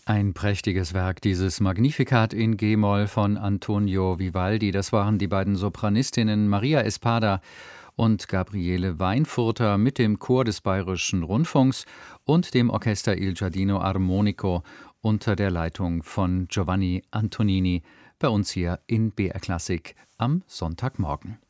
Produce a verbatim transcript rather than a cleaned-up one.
Ein prächtiges Werk, dieses Magnificat in G-Moll von Antonio Vivaldi. Das waren die beiden Sopranistinnen Maria Espada und Gabriele Weinfurter mit dem Chor des Bayerischen Rundfunks und dem Orchester Il Giardino Armonico unter der Leitung von Giovanni Antonini bei uns hier in B R Klassik am Sonntagmorgen.